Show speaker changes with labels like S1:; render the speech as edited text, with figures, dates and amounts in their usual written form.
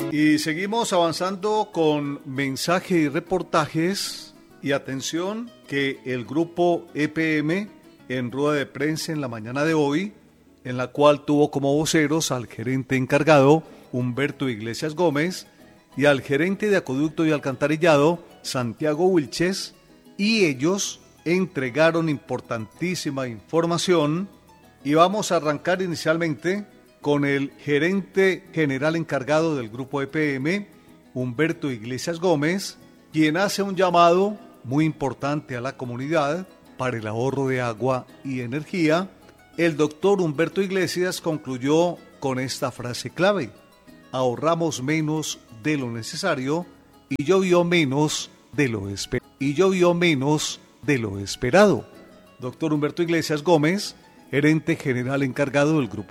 S1: Y seguimos avanzando con mensajes y reportajes. Y atención que el grupo EPM en rueda de prensa en la mañana de hoy, en la cual tuvo como voceros al gerente encargado Humberto Iglesias Gómez y al gerente de acueducto y alcantarillado Santiago Wilches, y ellos entregaron importantísima información. Y vamos a arrancar inicialmente con el gerente general encargado del grupo EPM, Humberto Iglesias Gómez, quien hace un llamado muy importante a la comunidad para el ahorro de agua y energía. El doctor Humberto Iglesias concluyó con esta frase clave: ahorramos menos de lo necesario y llovió menos de lo esperado. Doctor Humberto Iglesias Gómez, gerente general encargado del grupo